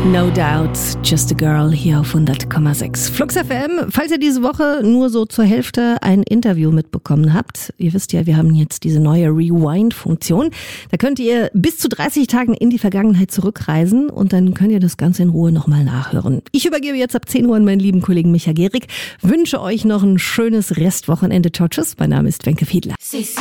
No Doubt, Just a Girl hier auf 100,6. Flux FM, falls ihr diese Woche nur so zur Hälfte ein Interview mitbekommen habt, ihr wisst ja, wir haben jetzt diese neue Rewind-Funktion. Da könnt ihr bis zu 30 Tagen in die Vergangenheit zurückreisen und dann könnt ihr das Ganze in Ruhe nochmal nachhören. Ich übergebe jetzt ab 10 Uhr an meinen lieben Kollegen Micha Gehrig, wünsche euch noch ein schönes Restwochenende. Ciao, tschüss, mein Name ist Wenke Fiedler.